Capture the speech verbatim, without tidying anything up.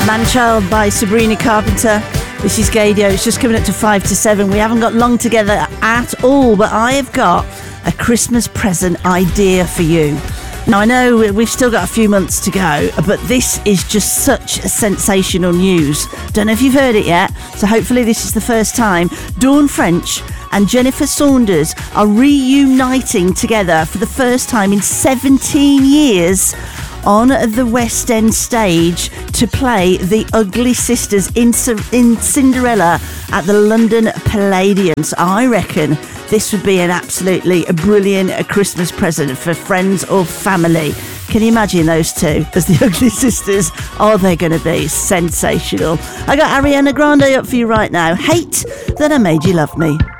Man-Child by Sabrina Carpenter. This is Gaydio. It's just coming up to five to seven. We haven't got long together at all, but I have got a Christmas present idea for you. Now, I know we've still got a few months to go, but this is just such a sensational news. Don't know if you've heard it yet, so hopefully this is the first time. Dawn French and Jennifer Saunders are reuniting together for the first time in seventeen years on the West End stage to play the Ugly Sisters in, in Cinderella at the London Palladium. So I reckon this would be an absolutely brilliant Christmas present for friends or family. Can you imagine those two as the Ugly Sisters? Oh, they're going to be sensational. I got Ariana Grande up for you right now. Hate That I Made You Love Me.